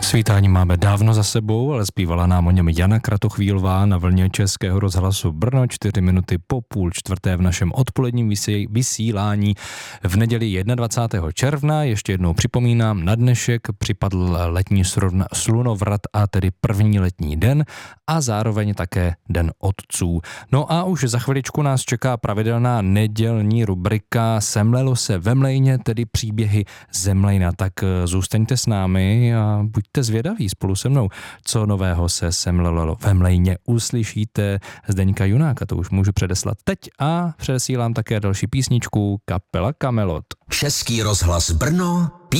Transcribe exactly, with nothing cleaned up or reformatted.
Svítání máme dávno za sebou, ale zpívala nám o něm Jana Kratochvílová na vlně Českého rozhlasu Brno, čtyři minuty po půl čtvrté v našem odpoledním vysílání v neděli dvacátého prvního června. Ještě jednou připomínám, na dnešek připadl letní slunovrat a tedy první letní den a zároveň také Den otců. No a už za chviličku nás čeká pravidelná nedělní rubrika Semlelo se ve Mlejně, tedy příběhy ze Mlejna. Tak zůstaňte s námi a buďte zvědaví spolu se mnou, co nového se semlelo ve Mlejně. Uslyšíte Zdeňka Junáka, to už můžu předeslat teď a předesílám také další písničku kapela Kamelot. Český rozhlas Brno.